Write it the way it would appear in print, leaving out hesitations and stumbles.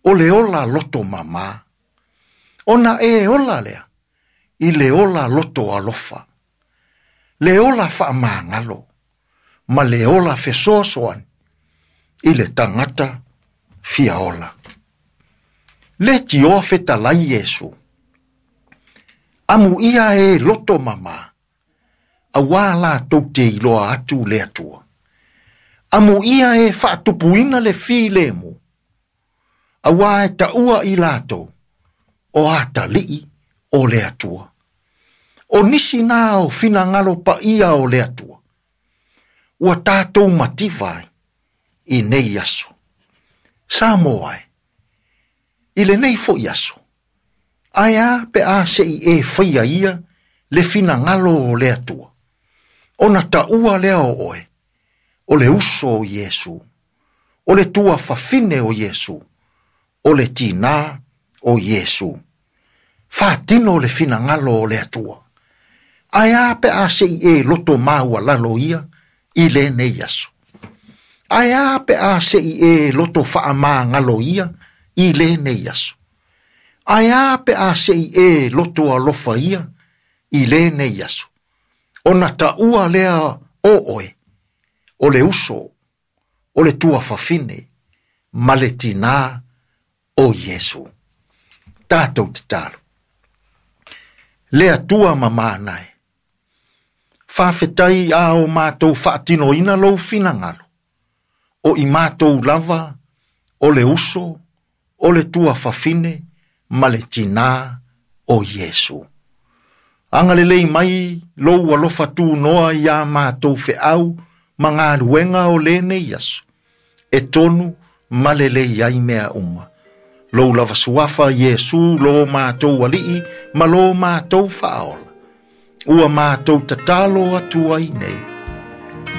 o le ola loto mama. Ona e ola lea, i le ola loto alofa. Le ola wha maangalo, ma le ola fesoasoan, i le tangata fia ola. Le ti oa feta lai Yesu. Amu ia e loto mama, a wala tau te iloa atu le atua. Amu ia e whaatupuina le fi le mu. A wā e ta ua i lato, o ata lii o le atua. O nisi nā o fina ngalo pa ia o le atua. Ua tātou mativai i nei aso. Sa moai. I le nei fo i aso. Aia pe a se i e whaia ia le fina ngalo o le atua. Ona ta ua lea o oe. O le uso o Yesu. O le tua fafine o Yesu. O le tina o Yesu. Whātino le fina ngalo o le atua. Aia pe a se i e loto maua lalo ia i le nei aso. Aia pe a se i e loto whaama ngalo ia i le nei aso. Aia pe a se i e loto alofa ia i le nei aso. Ona ta ua lea o oe. O le uso. O le tua fafine. Ma le tina o Yesu. Tātou te talo. Lea tua mamānai. Whawhetai a o mātou whaatino ina lou fina ngalo. O i mātou lava, o le uso, o le tua whawhine, ma le tina o Yesu. Angalelei mai lou alofa tū noa i a mātou whe au, ma ngā ruenga o le nei aso. E tonu ma le lei ai mea uma. Lou lava suafa Yesu lo mātou alii, ma lo mātou whaola. Ua mātou tatalo atua i nei.